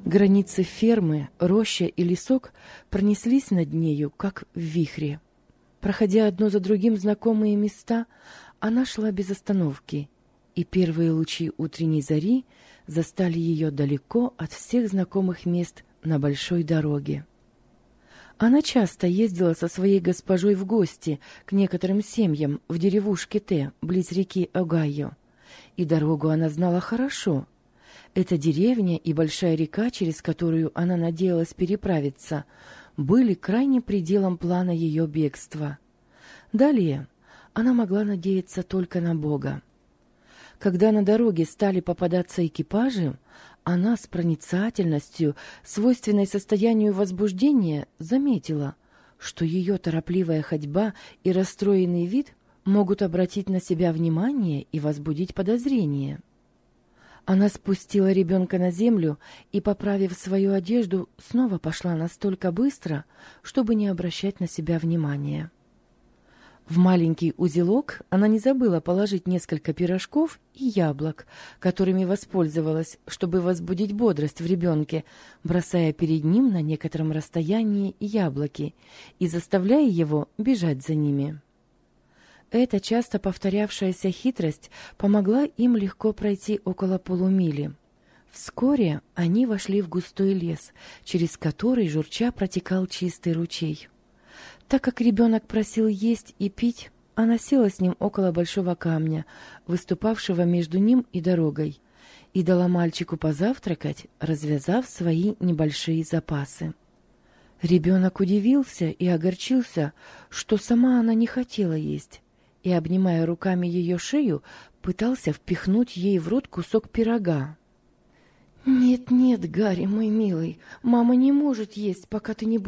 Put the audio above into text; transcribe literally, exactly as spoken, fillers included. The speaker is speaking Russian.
Границы фермы, роща и лесок пронеслись над нею, как в вихре. Проходя одно за другим знакомые места, она шла без остановки, и первые лучи утренней зари застали ее далеко от всех знакомых мест на большой дороге. Она часто ездила со своей госпожой в гости к некоторым семьям в деревушке Т, близ реки Огайо, и дорогу она знала хорошо. Эта деревня и большая река, через которую она надеялась переправиться, были крайним пределом плана ее бегства. Далее она могла надеяться только на Бога. Когда на дороге стали попадаться экипажи, она с проницательностью, свойственной состоянию возбуждения, заметила, что ее торопливая ходьба и расстроенный вид могут обратить на себя внимание и возбудить подозрение. Она спустила ребенка на землю и, поправив свою одежду, снова пошла настолько быстро, чтобы не обращать на себя внимания. В маленький узелок она не забыла положить несколько пирожков и яблок, которыми воспользовалась, чтобы возбудить бодрость в ребенке, бросая перед ним на некотором расстоянии яблоки и заставляя его бежать за ними. Эта часто повторявшаяся хитрость помогла им легко пройти около полумили. Вскоре они вошли в густой лес, через который журча протекал чистый ручей. Так как ребенок просил есть и пить, она села с ним около большого камня, выступавшего между ним и дорогой, и дала мальчику позавтракать, развязав свои небольшие запасы. Ребенок удивился и огорчился, что сама она не хотела есть, и, обнимая руками ее шею, пытался впихнуть ей в рот кусок пирога. «Нет, нет, Гарри, мой милый, мама не может есть, пока ты не